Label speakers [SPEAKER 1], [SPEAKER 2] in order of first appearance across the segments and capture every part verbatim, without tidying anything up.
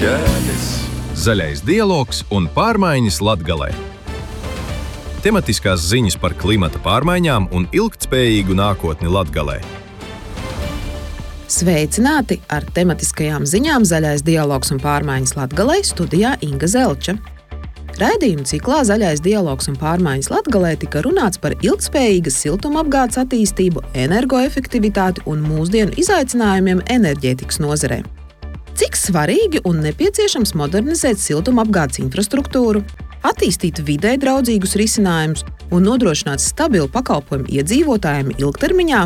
[SPEAKER 1] ķēdes. Zaļais dialogs un pārmaiņas Latgalē. Tematiskās ziņas par klimata pārmaiņām un ilgtspējīgu nākotni Latgalē.
[SPEAKER 2] Sveicināti! Ar tematiskajām ziņām Zaļais dialogs un pārmaiņas Latgalē studijā Inga Zelča. Raidījuma ciklā Zaļais dialogs un pārmaiņas Latgalē tika runāts par ilgtspējīgas siltumapgādes attīstību, energoefektivitāti un mūsdienu izaicinājumiem enerģētikas nozarē. Cik svarīgi un nepieciešams modernizēt siltumapgādes infrastruktūru, attīstīt videi draudzīgus risinājumus un nodrošināt stabilu pakalpojumu iedzīvotājiem ilgtermiņā,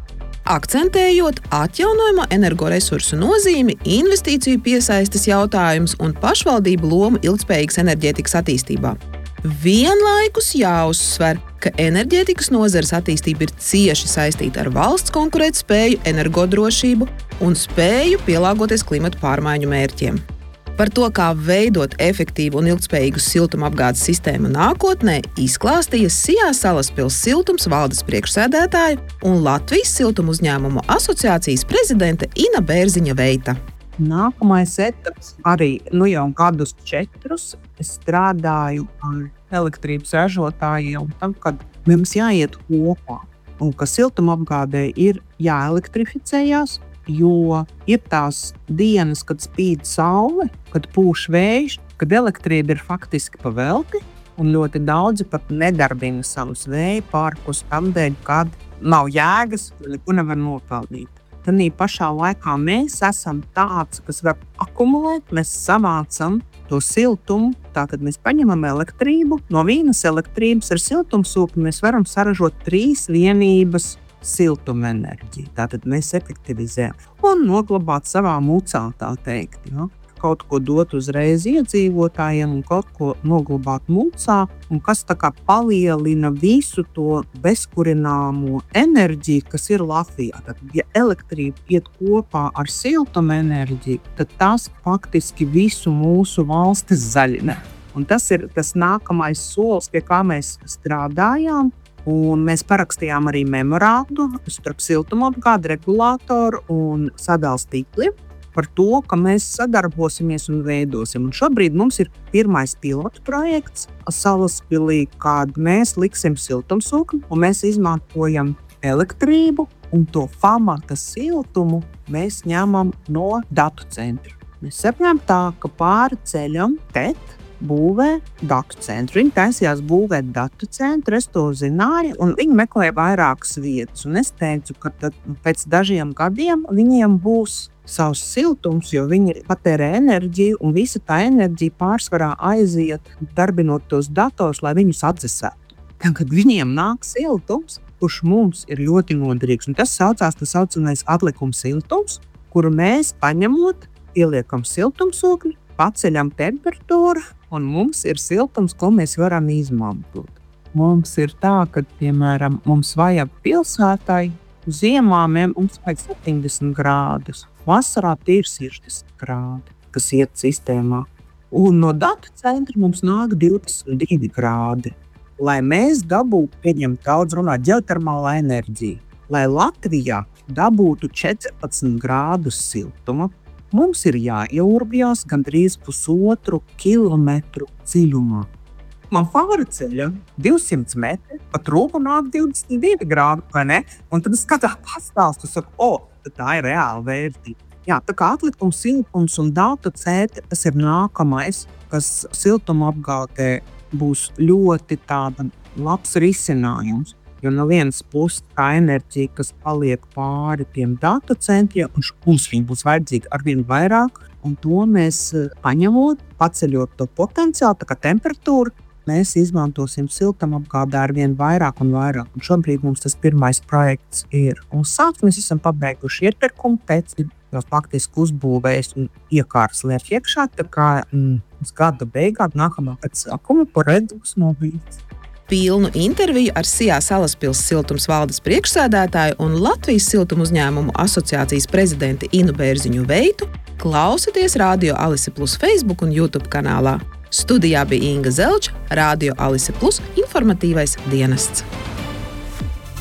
[SPEAKER 2] akcentējot atjaunojamo energoresursu nozīmi, investīciju piesaistes jautājumus un pašvaldību lomu ilgtspējīgas enerģētikas attīstībā. Vienlaikus jāuzsver, ka enerģētikas nozares attīstība ir cieši saistīta ar valsts konkurētspēju, energodrošību un spēju pielāgoties klimata pārmaiņu mērķiem. Par to, kā veidot efektīvu un ilgtspējīgu siltumapgādes sistēmu nākotnē, izklāstīja Sijā Salaspils siltums valdes priekšsēdētāja un Latvijas siltumu uzņēmumu asociācijas prezidente Ina Bērziņa Veita.
[SPEAKER 3] Nākamais etaps arī nu jau gadus četrus es strādāju ar elektrības ražotājiem, tam, kad mums jāiet kopā un ka siltumapgādē ir jāelektrificējās, jo ir tās dienas, kad spīd saule, kad pūš vējš, kad elektrība ir faktiski pa velti, un ļoti daudzi pat nedarbina savus vēja parkus tādēļ, kad nav jēgas, neko nevar nopelnīt. Tanī pašā laikā mēs esam tāds, kas var akumulēt, mēs savācam to siltumu, tātad mēs paņemam elektrību, no vienas elektrības ar siltumsūkni mēs varam saražot trīs vienības siltumenerģiju. Tātad mēs efektivizējam un noglabāt savā mucā, tā teikt. Ja? Kaut ko dot uzreiz iedzīvotājiem un kaut ko noglabāt mucā, un kas tā kā palielina visu to bezkurināmo enerģiju, kas ir Latvijā. Tātad, ja elektrība iet kopā ar siltumenerģiju, tad tas faktiski visu mūsu valsti zaļina. Un tas ir tas nākamais solis, pie kā mēs strādājām. Un mēs parakstījām arī memorandu starp siltumapgādi, regulātoru un sadales tīkliem par to, ka mēs sadarbosimies un veidosim. Un šobrīd mums ir pirmais pilotu projekts Salaspilī, kad mēs liksim siltumsūkni un mēs izmantojam elektrību un to pamata siltumu mēs ņemam no datu centra. Mēs saprotam tā, ka pāri ceļam T E T būvē datu centru. Viņi taisījās būvēt datu centru, es to zināju, un viņi meklēja vairākas vietas. Un es teicu, ka tad, pēc dažiem gadiem viņiem būs savs siltums, jo viņi patērē enerģiju, un visa tā enerģija pārsvarā aiziet, darbinot tos dators, lai viņus atdzesētu. Kad viņiem nāk siltums, kurš mums ir ļoti noderīgs, un tas saucās, tas saucamais atlikums siltums, kuru mēs paņemot, ieliekam siltumsūkni, paceļam temperatūru, un mums ir siltums, ko mēs varam izmantot. Mums ir tā, ka, piemēram, mums vajag pilsētai, ziemā mums vajag septiņdesmit grādus, vasarā ir sešdesmit grādi, kas iet sistēmā. Un no datu centra mums nāk divdesmit divi grādi. Lai mēs dabūtu, pieņem daudz runāt, ģeotermālā enerģija, lai Latvijā dabūtu četrpadsmit grādus siltuma, mums ir jāieurbjās gandrīz pusotru kilometru dziļumā. Man pāri ceļa divsimt metri, pat rūpa nāk divdesmit divi grādi, vai ne? Un tad es skatā pastāstu, saku, o, tā ir reāla vērtība. Jā, tā kā atlikums siltums un datu centri, tas ir nākamais, kas siltumapgādē būs ļoti tāda labs risinājums. Jo no vienas puses tā enerģija, kas paliek pāri tiem datu centriem, un mums viņa būs vajadzīga arvien vairāk, un to mēs paņemot, paceļot to potenciālu, tā kā temperatūru, mēs izmantosim siltumapgādē arvien vairāk un vairāk. Un šobrīd mums tas pirmais projekts ir uzsākts, mēs esam pabeiguši iepirkumu, pēc jau faktiski uzbūvējis un iekārs liek iekšā, tā kā mm, uz gada beigām nākamā pēc sākuma paredz nobīdz.
[SPEAKER 2] Pilnu interviju ar Sijā Salaspils siltums valdes priekšsēdētāju un Latvijas siltumu uzņēmumu asociācijas prezidenti Inu Bērziņu Veitu klausieties Radio Alise Plus Facebook un YouTube kanālā. Studijā bija Inga Zelča, Radio Alise Plus informatīvais dienests.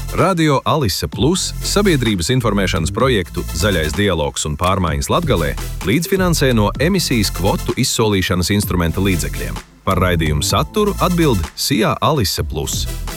[SPEAKER 1] Radio Alise Plus sabiedrības informēšanas projektu Zaļais dialogs un pārmaiņas Latgalē līdzfinansē no emisijas kvotu izsolīšanas instrumenta līdzekļiem. Par raidījumu saturu atbild Sijā Alise Plus.